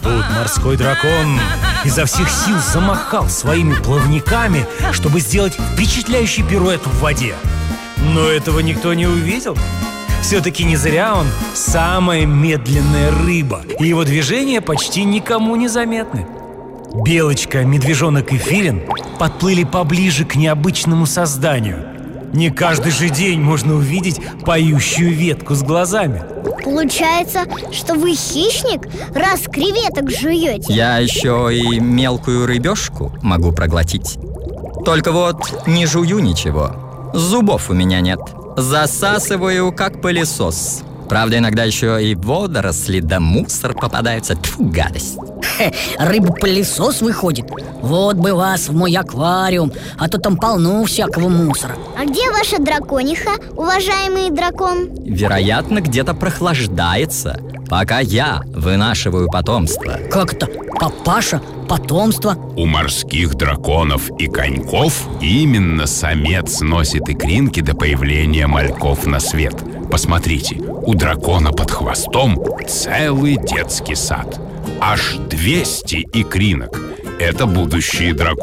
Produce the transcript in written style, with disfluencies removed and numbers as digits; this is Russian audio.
Тут морской дракон изо всех сил замахал своими плавниками, чтобы сделать впечатляющий пируэт в воде. Но этого никто не увидел. Все-таки не зря он самая медленная рыба, и его движения почти никому не заметны. Белочка, медвежонок и филин подплыли поближе к необычному созданию. Не каждый же день можно увидеть поющую ветку с глазами. Получается, что вы хищник, раз креветок жуете? Я еще и мелкую рыбешку могу проглотить. Только вот не жую ничего. Зубов у меня нет. Засасываю, как пылесос. Правда, иногда еще и водоросли да мусор попадаются. Тьфу, гадость. Рыба-пылесос выходит. Вот бы вас в мой аквариум, а то там полно всякого мусора. А где ваша дракониха, уважаемый дракон? Вероятно, где-то прохлаждается, пока я вынашиваю потомство. Как это? Папаша? Потомство? У морских драконов и коньков именно самец носит икринки до появления мальков на свет. Посмотрите, у дракона под хвостом целый детский сад. Аж 200 икринок. Это будущие драконы.